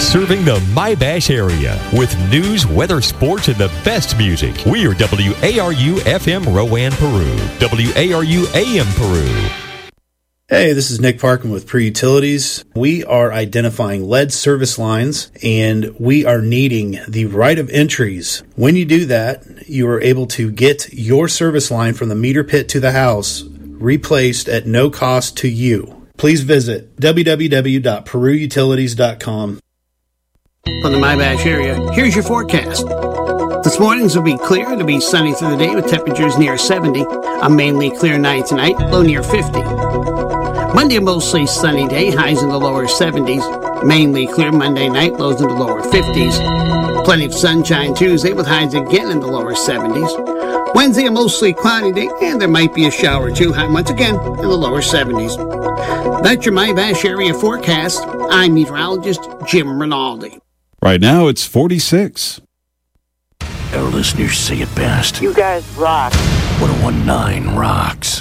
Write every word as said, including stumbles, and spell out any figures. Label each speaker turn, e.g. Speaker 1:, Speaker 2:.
Speaker 1: Serving the My-Bash area with news, weather, sports, and the best music. We are W A R U F M Rowan, Peru. W A R U A M Peru.
Speaker 2: Hey, this is Nick Parkin with Peru Utilities. We are identifying lead service lines, and we are needing the right of entries. When you do that, you are able to get your service line from the meter pit to the house replaced at no cost to you. Please visit w w w dot peru utilities dot com.
Speaker 3: From the My-Bash area, here's your forecast. This morning's will be clear. It'll be sunny through the day with temperatures near seventy. A mainly clear night tonight, low near fifty. Monday, a mostly sunny day, highs in the lower seventies. Mainly clear Monday night, lows in the lower fifties. Plenty of sunshine Tuesday with highs again in the lower seventies. Wednesday, a mostly cloudy day, and there might be a shower or two, high once again in the lower seventies. That's your My-Bash area forecast. I'm meteorologist Jim Rinaldi.
Speaker 4: Right now, it's forty-six.
Speaker 5: Our listeners say it best.
Speaker 6: You guys rock.
Speaker 5: one oh one point nine rocks.